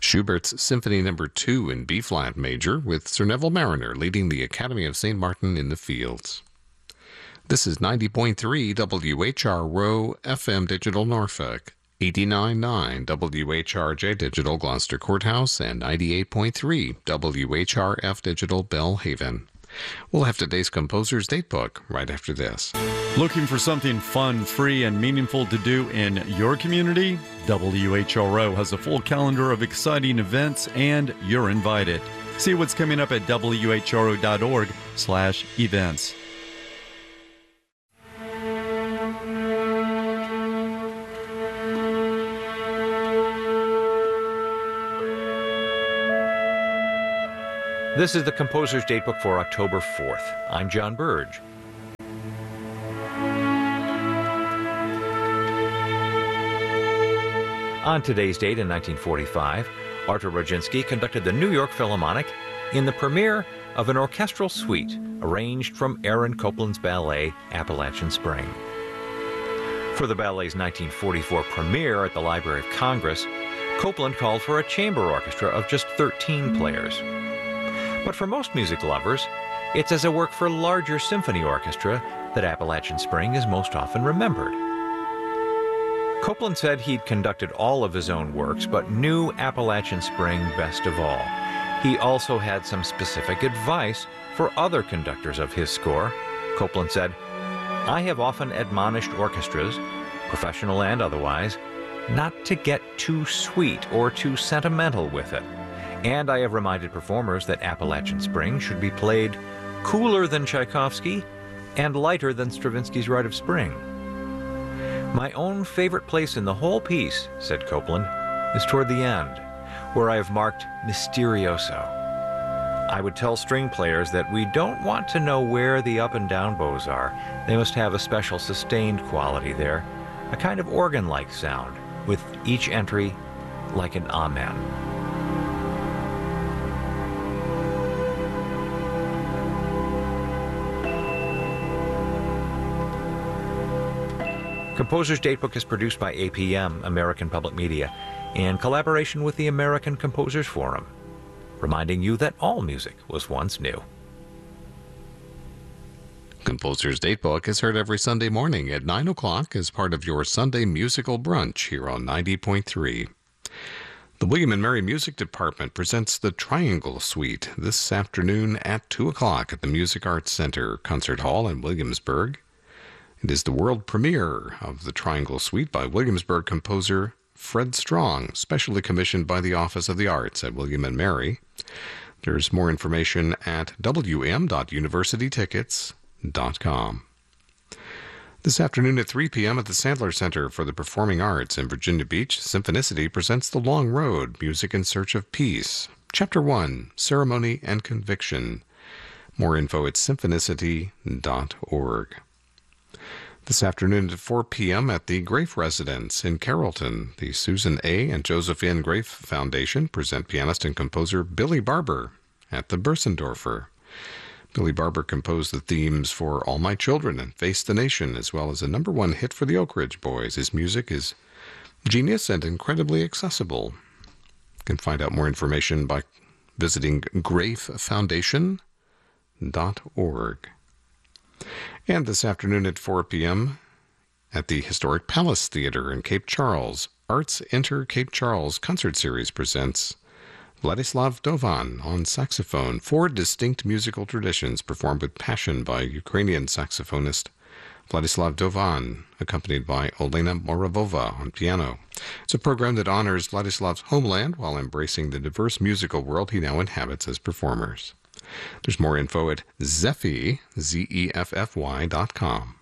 Schubert's Symphony No. 2 in B-flat major, with Sir Neville Mariner leading the Academy of St. Martin in the fields. This is 90.3 WHRO FM Digital Norfolk, 89.9 WHRJ Digital Gloucester Courthouse, and 98.3 WHRF Digital Bellhaven. We'll have today's Composer's Datebook right after this. Looking for something fun, free, and meaningful to do in your community? WHRO has a full calendar of exciting events, and you're invited. See what's coming up at whro.org/events. This is the Composer's Datebook for October 4th. I'm John Burge. On today's date in 1945, Artur Rodzinski conducted the New York Philharmonic in the premiere of an orchestral suite arranged from Aaron Copland's ballet, Appalachian Spring. For the ballet's 1944 premiere at the Library of Congress, Copland called for a chamber orchestra of just 13 players. But for most music lovers, it's as a work for larger symphony orchestra that Appalachian Spring is most often remembered. Copland said he'd conducted all of his own works, but knew Appalachian Spring best of all. He also had some specific advice for other conductors of his score. Copland said, "I have often admonished orchestras, professional and otherwise, not to get too sweet or too sentimental with it. And I have reminded performers that Appalachian Spring should be played cooler than Tchaikovsky and lighter than Stravinsky's Rite of Spring. My own favorite place in the whole piece," said Copland, "is toward the end, where I have marked Misterioso. I would tell string players that we don't want to know where the up and down bows are. They must have a special sustained quality there, a kind of organ-like sound, with each entry like an amen." Composer's Datebook is produced by APM, American Public Media, in collaboration with the American Composers Forum, reminding you that all music was once new. Composer's Datebook is heard every Sunday morning at 9 o'clock as part of your Sunday musical brunch here on 90.3. The William and Mary Music Department presents the Triangle Suite this afternoon at 2 o'clock at the Music Arts Center Concert Hall in Williamsburg. It is the world premiere of the Triangle Suite by Williamsburg composer Fred Strong, specially commissioned by the Office of the Arts at William & Mary. There's more information at wm.universitytickets.com. This afternoon at 3 p.m. at the Sandler Center for the Performing Arts in Virginia Beach, Symphonicity presents The Long Road, Music in Search of Peace. Chapter 1, Ceremony and Conviction. More info at symphonicity.org. This afternoon at 4 p.m. at the Grafe Residence in Carrollton, the Susan A. and Joseph N. Grafe Foundation present pianist and composer Billy Barber at the Bersendorfer. Billy Barber composed the themes for All My Children and Face the Nation, as well as a #1 hit for the Oak Ridge Boys. His music is genius and incredibly accessible. You can find out more information by visiting grafefoundation.org. And this afternoon at 4 p.m. at the Historic Palace Theater in Cape Charles, Arts Enter Cape Charles Concert Series presents Vladislav Dovan on saxophone, 4 distinct musical traditions performed with passion by Ukrainian saxophonist Vladislav Dovan, accompanied by Olena Moravova on piano. It's a program that honors Vladislav's homeland while embracing the diverse musical world he now inhabits as performers. There's more info at Zeffy, ZEFFY.com.